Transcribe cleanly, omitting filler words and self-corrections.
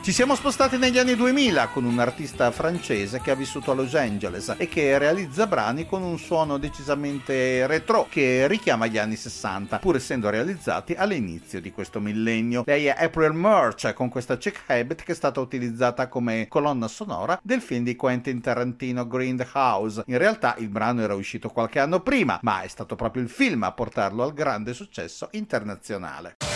Ci siamo spostati negli anni 2000 con un artista francese che ha vissuto a Los Angeles e che realizza brani con un suono decisamente retro che richiama gli anni 60, pur essendo realizzati all'inizio di questo millennio. Lei è April Murch con questa Chick Habit che è stata utilizzata come colonna sonora del film di Quentin Tarantino Grindhouse. In realtà il brano era uscito qualche anno prima, ma è stato proprio il film a portarlo al grande successo internazionale.